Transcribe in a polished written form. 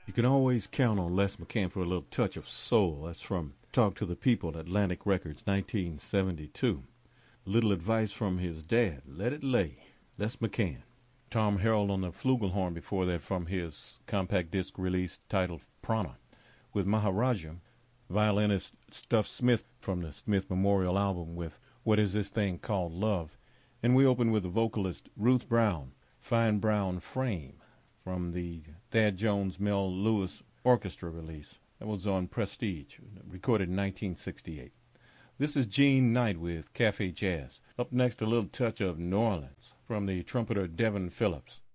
You can always count on Les McCann for a little touch of soul. That's from Talk to the People, Atlantic Records, 1972. Little advice from his dad, Let It Lay, Les McCann. Tom Harrell on the flugelhorn before that from his compact disc release titled Prana. With Maharaja, violinist Stuff Smith from the Smith Memorial album with What Is This Thing Called Love. And we open with the vocalist Ruth Brown, Fine Brown Frame, from the Thad Jones Mel Lewis Orchestra release. That was on Prestige, recorded in 1968. This is Gene Knight with Cafe Jazz. Up next, a little touch of New Orleans from the trumpeter Devin Phillips.